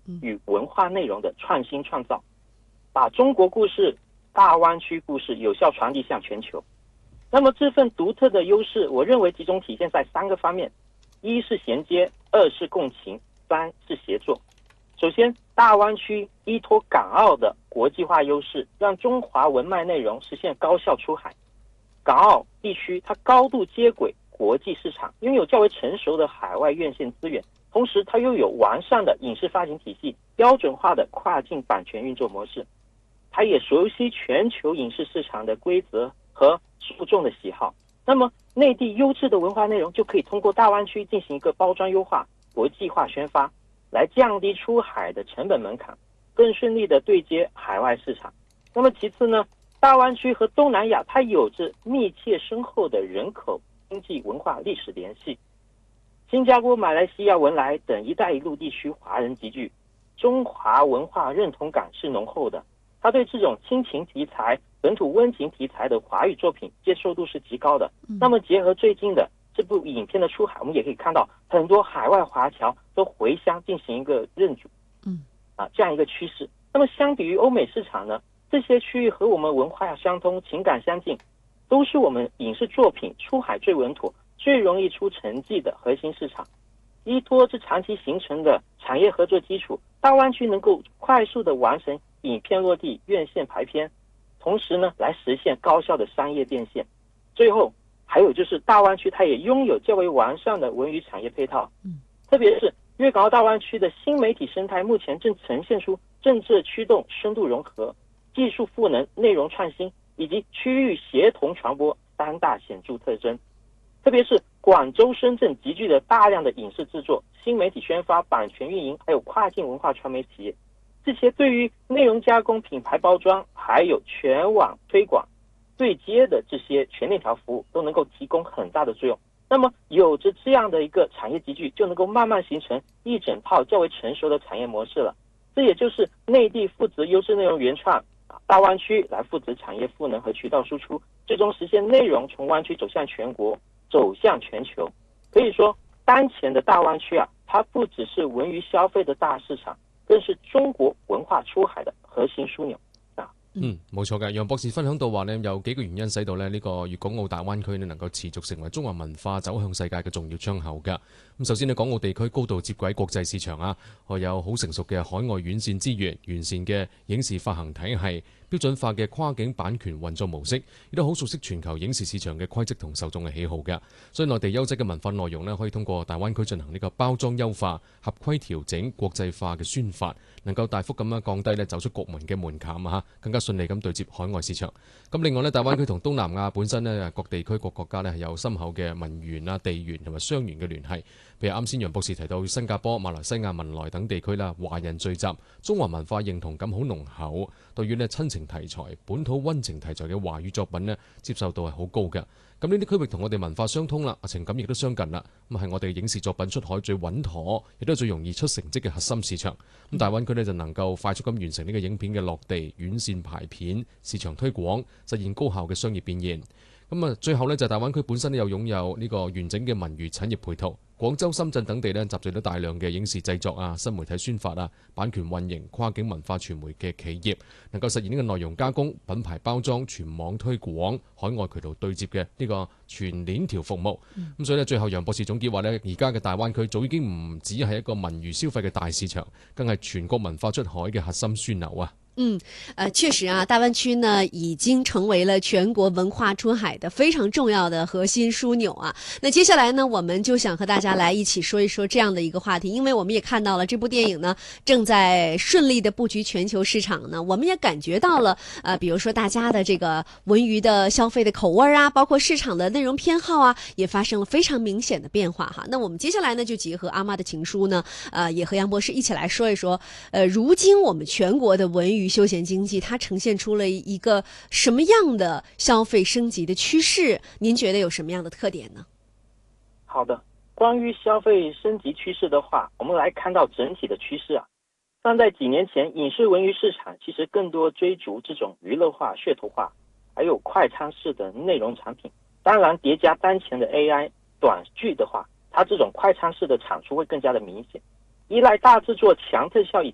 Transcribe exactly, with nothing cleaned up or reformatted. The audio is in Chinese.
与文化内容的创新创造，把中国故事、大湾区故事有效传递向全球。那么这份独特的优势，我认为集中体现在三个方面：一是衔接，二是共情，三是协作。首先，大湾区依托港澳的国际化优势，让中华文脉内容实现高效出海。港澳地区它高度接轨国际市场，拥有较为成熟的海外院线资源，同时它又有完善的影视发行体系、标准化的跨境版权运作模式。它也熟悉全球影视市场的规则和受众的喜好。那么内地优质的文化内容就可以通过大湾区进行一个包装优化、国际化宣发，来降低出海的成本门槛，更顺利的对接海外市场。那么其次呢，大湾区和东南亚它有着密切深厚的人口、经济、文化、历史联系。新加坡、马来西亚、文莱等一带一路地区华人集聚，中华文化认同感是浓厚的。他对这种亲情题材、本土温情题材的华语作品接受度是极高的。那么结合最近的这部影片的出海，我们也可以看到很多海外华侨都回乡进行一个认祖，嗯，啊，这样一个趋势。那么相比于欧美市场呢，这些区域和我们文化相通、情感相近，都是我们影视作品出海最稳妥、最容易出成绩的核心市场。依托这长期形成的产业合作基础，大湾区能够快速的完成影片落地、院线排片，同时呢，来实现高效的商业变现。最后，还有就是大湾区它也拥有较为完善的文娱产业配套，嗯，特别是粤港澳大湾区的新媒体生态，目前正呈现出政治驱动、深度融合、技术赋能、内容创新以及区域协同传播三大显著特征。特别是广州、深圳集聚了大量的影视制作、新媒体宣发、版权运营，还有跨境文化传媒企业，这些对于内容加工、品牌包装，还有全网推广对接的这些全链条服务，都能够提供很大的作用。那么有着这样的一个产业集聚，就能够慢慢形成一整套较为成熟的产业模式了。这也就是内地负责优质内容原创，大湾区来负责产业赋能和渠道输出，最终实现内容从湾区走向全国、走向全球。可以说，当前的大湾区啊，它不只是文娱消費的大市場，更是中國文化出海的核心樞紐。 嗯，冇錯嘅。楊博士分享到話呢，有幾個原因使到呢呢個粵港澳大灣區呢能夠持續成為中華文化走向世界嘅重要窗口㗎。咁首先呢，港澳地區高度接軌國際市場啊，我有好成熟嘅海外院線資源、完善嘅影視發行體系、標準化嘅跨境版權運作模式，亦都好熟悉全球影視市場嘅規則同受眾嘅喜好㗎。所以內地優質嘅文化內容呢，可以通過大灣區進行呢個包裝優化、合規調整、國際化嘅宣發，能夠大幅咁樣降低呢走出國門嘅門檻啊，更加順利咁對接海外市場。咁另外呢，大灣區同東南亞本身呢，各地區各國家呢係有深厚嘅文緣啊、地緣同埋商緣嘅聯繫。譬如啱先楊博士提到新加坡、馬來西亞、文萊等地區啦，華人聚集，中華文化認同感好濃厚，對於呢親情題材、本土溫情題材嘅華語作品呢，接受度係好高嘅。咁呢啲區域同我哋文化相通啦，情感亦都相近啦。咁係我哋影視作品出海最穩妥，亦都係最容易出成績嘅核心市場。咁大灣區呢，就能夠快速咁完成呢個影片嘅落地、院線排片、市場推廣，實現高效嘅商業變現。咁啊，最後呢，就大灣區本身又擁有呢個完整嘅文娛產業配套。廣州、深圳等地呢，集聚咗大量嘅影視製作啊、新媒體宣發啊、版權運營、跨境文化傳媒嘅企業，能夠實現呢個內容加工、品牌包裝、全網推廣、海外渠道對接嘅呢個全鏈條服務。咁、嗯、所以呢，最後楊博士總結話呢，而家嘅大灣區早已經唔只係一個文娛消費嘅大市場，更係全國文化出海嘅核心樞紐啊！ 嗯，呃，確實啊，大灣區呢已經成為了全國文化出海的非常重要的核心樞紐啊。那接下來呢，我們就想和大家來一起說一說這樣的一個話題，因為我們也看到了這部電影呢正在順利的布局全球市場呢，我們也感覺到了，呃，比如說大家的這個文娛的消費的口味啊，包括市場的內容偏好啊，也發生了非常明顯的變化哈。那我們接下來呢就結合阿媽的情書呢，呃，也和楊博士一起來說一說，呃，如今我們全國的文娛休閒經濟它呈現出了一個什麼樣的消費升級的趨勢？您覺得有什麼樣的特點呢？ 好的，關於消費升級趨勢的話，我們來看到整體的趨勢啊。但在幾年前，影視文娛市場其實更多追逐這種娛樂化、噱頭化，還有快餐式的內容產品。當然，疊加當前的 A I 短劇的話，它這種快餐式的產出會更加的明顯。依賴大製作、強特效以